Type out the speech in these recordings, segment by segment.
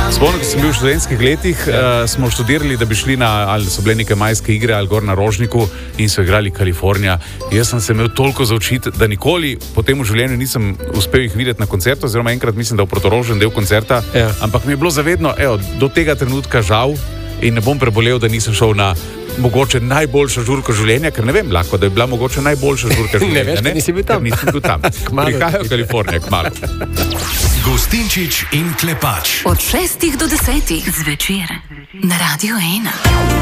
Spomnim, ko sem bil v študentskih letih, smo študirali, da bi šli ali so bile neke majske igre ali gor na Rožniku in so igrali Kalifornija. Jaz sem se imel toliko za učiti, da nikoli potem v življenju nisem uspel jih videti na koncertu, oziroma enkrat mislim, da v Portorožnem del koncerta, ampak mi je bilo zavedno, do tega trenutka žal in ne bom prebolel, da nisem šel na mogoče najboljša žurka življenja, ker ne vem, lahko, da je bila mogoče najboljša žurka življenja. Ne veš, da nisi bil tam. Nisem bil tam. Prihajajo v Kalifornijo kmalu. Gostinčič in Klepač. Od 6 do 10 zvečer na Radio 1.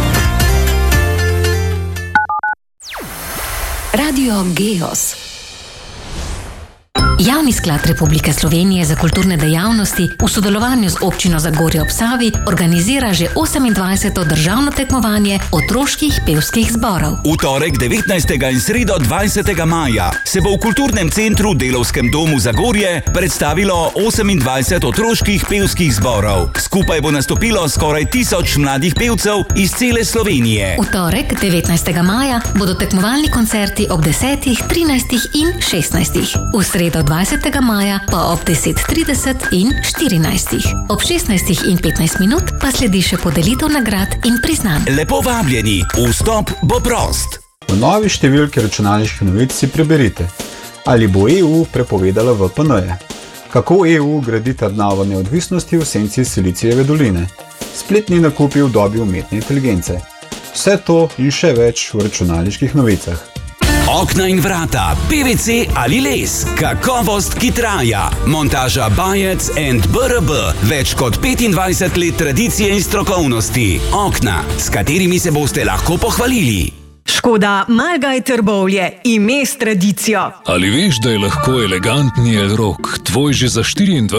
Radio Geos. Javni sklad Republike Slovenije za kulturne dejavnosti v sodelovanju z občino Zagorje ob Savi organizira že 28. državno tekmovanje otroških pevskih zborov. V torek 19. in sredo 20. maja se bo v kulturnem centru Delavskem domu Zagorje predstavilo 28 otroških pevskih zborov. Skupaj bo nastopilo skoraj 1000 mladih pevcev iz cele Slovenije. V torek 19. maja bodo tekmovalni koncerti ob 10., 13. in 16. V sredo 20. maja pa ob 10:30 in 14. Ob 16 in 15 minut pa sledi še podelitev nagrad in priznanj. Lepo vabljeni, vstop bo prost. V novi številki računalniških novic si preberite, ali bo EU prepovedala VPN-je, kako EU gradi trdnjavo neodvisnosti v senci Silicijeve doline, spletni nakupi v dobi umetne inteligence. Vse to in še več v računalniških novicah. Okna in vrata, PVC ali les, kakovost, ki traja. Montaža Bajec & BRB, več kot 25 let tradicije in strokovnosti. Okna, s katerimi se boste lahko pohvalili. Škoda Malgaj Trbovlje, ime s tradicijo. Ali veš, da je lahko elegantni Elrock tvoj že za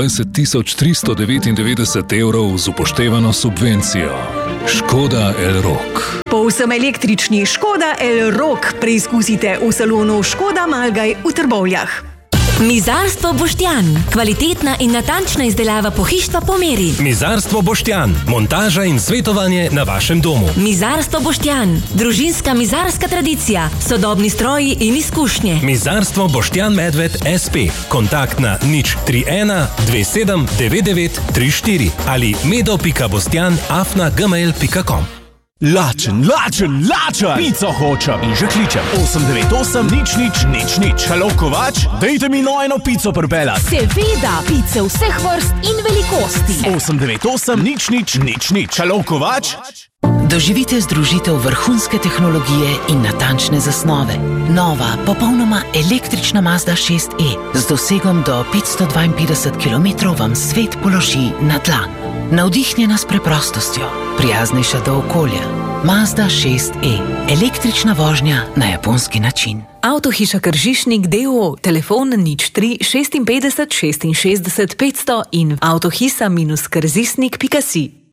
24 399 evrov z upoštevano subvencijo? Škoda Elrock. Povsem električni Škoda Elrock preizkusite v salonu Škoda Malgaj v Trbovljah. Mizarstvo Boštjan. Kvalitetna in natančna izdelava pohištva po meri. Mizarstvo Boštjan. Montaža in svetovanje na vašem domu. Mizarstvo Boštjan. Družinska mizarska tradicija. Sodobni stroji in izkušnje. Mizarstvo Boštjan Medved SP. Kontakt na 031 27 99 34 ali medo.bostjan@gmail.com. Lačen! Pico hočem in že kličem. 898 000. Halo, Kovač? Dejte mi eno pico pripeljati. Seveda, pice vseh vrst in velikosti. 898 000. Halo, Kovač? Doživite združitev vrhunske tehnologije in natančne zasnove. Nova, popolnoma električna Mazda 6e z dosegom do 552 km vam svet položi na dlan. Navdihnjena s preprostostjo, prijaznejša do okolja. Mazda 6e. Električna vožnja na japonski način. Avtohiša Kržišnik d.o.o. Telefon 03 56 66 500 in avtohisa-krzisnik.si.